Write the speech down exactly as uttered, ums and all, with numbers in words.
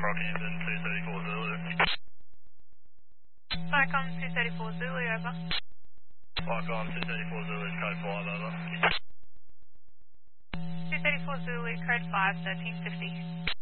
Rockhampton, two thirty-four Zulu. Vicom two thirty-four Zulu, over. Vicom two thirty-four Zulu, code five, over. two thirty-four Zulu, code five, thirteen fifty.